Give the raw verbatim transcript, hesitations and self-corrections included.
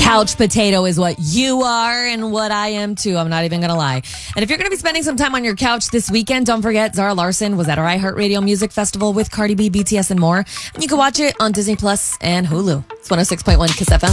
couch potato is what you are and what I am too. I'm not even going to lie. And if you're going to be spending some time on your couch this weekend, don't forget Zara Larsson was at our iHeartRadio Music Festival with Cardi B, B T S, and more. And you can watch it on Disney Plus and Hulu. It's one oh six point one Kiss F M.